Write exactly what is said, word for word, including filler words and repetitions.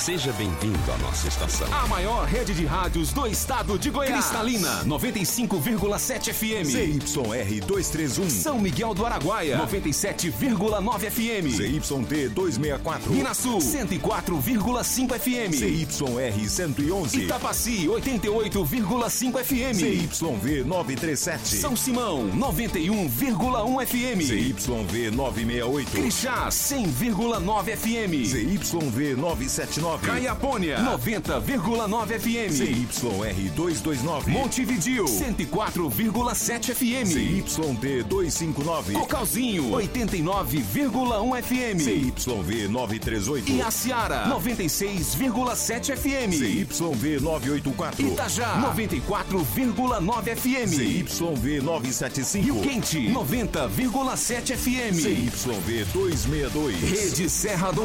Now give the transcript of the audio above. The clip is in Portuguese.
Seja bem-vindo à nossa estação. A maior rede de rádios do estado de Goiás. Cristalina, noventa e cinco vírgula sete F M. Z Y R duzentos e trinta e um. São Miguel do Araguaia, noventa e sete vírgula nove F M. Z Y T duzentos e sessenta e quatro. Minas Sul, cento e quatro vírgula cinco F M. Z Y R cento e onze. Itapaci, oitenta e oito vírgula cinco F M. Z Y V novecentos e trinta e sete. São Simão, noventa e um vírgula um F M. Z Y V novecentos e sessenta e oito. Crixá, cem vírgula nove F M. Z Y V novecentos e setenta e nove. Caiapônia, noventa vírgula nove F M. Z Y R duzentos e vinte e nove. Montevidil, cento e quatro vírgula sete F M. Z Y T duzentos e cinquenta e nove. Cocalzinho, oitenta e nove vírgula um F M. Z Y V novecentos e trinta e oito. E Aciara, noventa e seis vírgula sete F M. Z Y V novecentos e oitenta e quatro. Itajá, noventa e quatro vírgula nove F M. Z Y V novecentos e setenta e cinco. Rio Quente, noventa vírgula sete F M. Z Y V duzentos e sessenta e dois. Rede Serra do